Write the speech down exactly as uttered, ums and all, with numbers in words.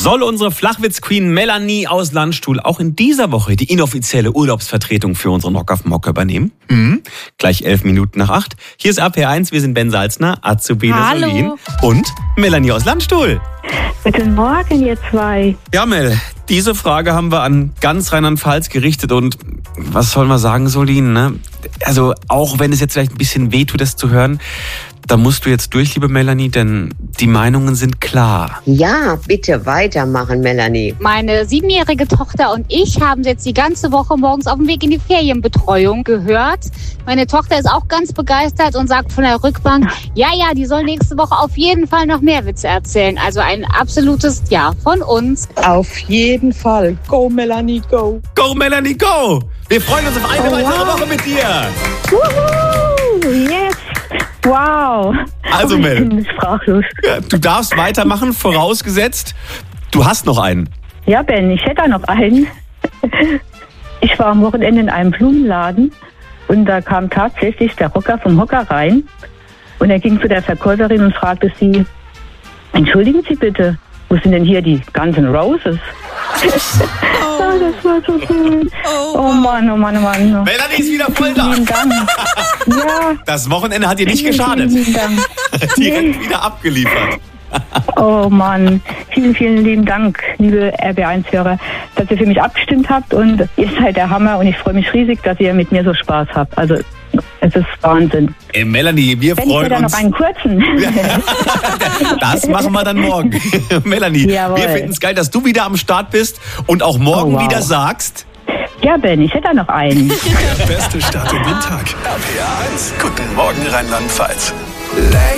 soll unsere Flachwitz-Queen Melanie aus Landstuhl auch in dieser Woche die inoffizielle Urlaubsvertretung für unseren Rock auf Mock übernehmen? Mhm. Gleich elf Minuten nach acht. Hier ist A P eins, wir sind Ben Salzner, Azubine Solin und Melanie aus Landstuhl. Guten Morgen, ihr zwei. Ja, Mel, diese Frage haben wir an ganz Rheinland-Pfalz gerichtet und was soll man sagen, Solin, ne? Also auch wenn es jetzt vielleicht ein bisschen wehtut, das zu hören, da musst du jetzt durch, liebe Melanie, denn die Meinungen sind klar. Ja, bitte weitermachen, Melanie. Meine siebenjährige Tochter und ich haben sie jetzt die ganze Woche morgens auf dem Weg in die Ferienbetreuung gehört. Meine Tochter ist auch ganz begeistert und sagt von der Rückbank, ja, ja, die soll nächste Woche auf jeden Fall noch mehr Witze erzählen. Also ein absolutes Ja von uns. Auf jeden Fall. Go, Melanie, go. Go, Melanie, go! Wir freuen uns auf eine Oh, weitere wow. Woche mit dir. Wuhu, yes. Wow. Also, Oh, Mel. ich bin sprachlos. Ja, du darfst weitermachen, vorausgesetzt, du hast noch einen. Ja, Ben, ich hätte da noch einen. Ich war am Wochenende in einem Blumenladen und da kam tatsächlich der Rocker vom Hocker rein und er ging zu der Verkäuferin und fragte sie, entschuldigen Sie bitte, wo sind denn hier die Guns N' Roses? Oh, das war so schön. Oh Mann, oh Mann, oh Mann. Melanie ist wieder voll da. Vielen Dank. Ja. Das Wochenende hat dir nicht geschadet. Vielen Dank. Direkt wieder abgeliefert. Oh Mann, vielen, vielen lieben Dank, liebe R B eins Hörer, dass ihr für mich abgestimmt habt und ihr seid der Hammer und ich freue mich riesig, dass ihr mit mir so Spaß habt. Also es ist Wahnsinn. Ey, Melanie, wir Wenn ich freuen da uns. noch einen kurzen. Das machen wir dann morgen. Melanie, Jawohl. wir finden es geil, dass du wieder am Start bist und auch morgen Oh, wow. wieder sagst. Ja, Ben, ich hätte da noch einen. Der beste Start in den Tag. R P R eins. Guten Morgen Rheinland-Pfalz.